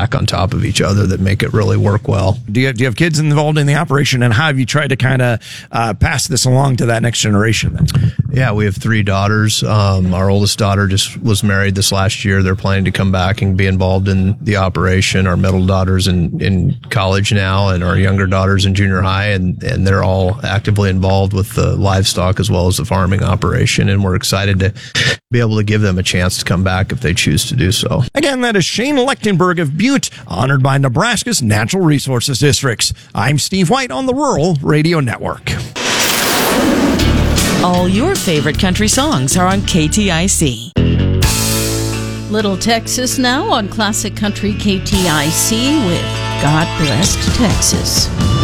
stack on top of each other that make it really work well. Do you have kids involved in the operation, and how have you tried to kind of pass this along to that next generation then? Yeah, we have 3 daughters. Our oldest daughter just was married this last year. They're planning to come back and be involved in the operation. Our middle daughter's in college now, and our younger daughter's in junior high, and they're all actively involved with the livestock as well as the farming operation, and we're excited to be able to give them a chance to come back if they choose to do so. Again, that is Shane Lechtenberg of Butte, honored by Nebraska's Natural Resources Districts. I'm Steve White on the Rural Radio Network. All your favorite country songs are on KTIC. Little Texas now on Classic Country KTIC with God Blessed Texas.